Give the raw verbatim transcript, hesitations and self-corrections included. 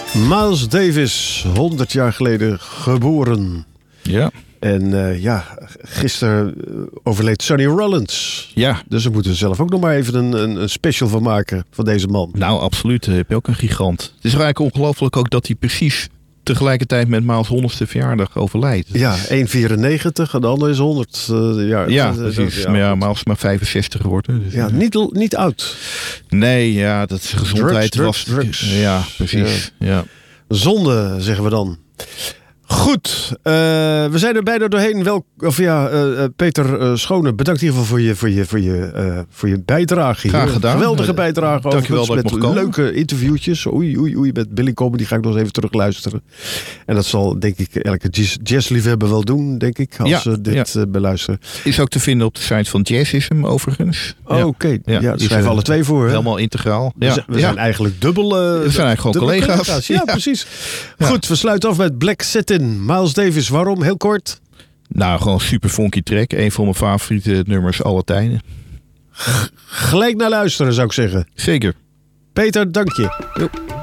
Miles Davis, honderd jaar geleden geboren. Ja. En uh, ja, gisteren overleed Sonny Rollins. Ja. Dus we moeten er zelf ook nog maar even een, een, een special van maken van deze man. Nou, absoluut. Heb je ook een gigant. Het is eigenlijk ongelooflijk ook dat hij precies tegelijkertijd met Miles' honderdste verjaardag overlijdt. Ja, één komma vierennegentig en de ander is honderd uh, jaar. Ja, uh, precies. Ja, maar ja, Miles is maar vijfenzestig geworden. Dus ja, niet, niet oud. Nee, ja, dat is gezondheid drugs, was... drugs, drugs. Ja, precies. Ja. Ja. Zonde, zeggen we dan. Goed, uh, we zijn er bijna doorheen. Wel, of ja, uh, Peter uh, Schone, bedankt in ieder geval voor je, voor je, voor je, uh, voor je bijdrage hier. Graag gedaan. Geweldige bijdrage. Uh, Dankjewel dat ik met mocht komen. Leuke interviewtjes. Oei, oei, oei, met Billy Comedy ga ik nog eens even terug luisteren. En dat zal, denk ik, elke jazz, jazzliefhebber wel doen, denk ik, als ja, ze dit ja. uh, beluisteren. Is ook te vinden op de site van Jazzism, overigens. Oh, ja. oké. Okay. Ja, ja, die schrijven alle twee voor. Hè? Helemaal integraal. We, Ja. zijn, we ja. zijn eigenlijk dubbel... Uh, we zijn eigenlijk gewoon collega's. collega's. Ja, ja, precies. Ja. Goed, we sluiten af met Black Satin. Miles Davis, waarom? Heel kort. Nou, gewoon super funky track. Een van mijn favoriete nummers alle tijden. Gelijk naar luisteren, zou ik zeggen. Zeker. Peter, dank je. Jo.